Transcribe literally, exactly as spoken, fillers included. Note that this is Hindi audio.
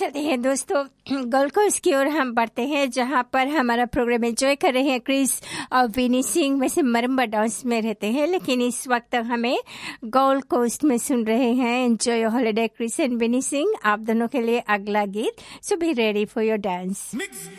चलते हैं दोस्तों गोल्ड कोस्ट की ओर हम बढ़ते हैं, जहां पर हमारा प्रोग्राम एंजॉय कर रहे हैं क्रिस और विनी सिंह। वैसे मरम्बा डांस में रहते हैं, लेकिन इस वक्त हमें गोल्ड कोस्ट में सुन रहे हैं enjoy your holiday Chris and विनी सिंह। आप दोनों के लिए अगला गीत, सो be ready for your dance.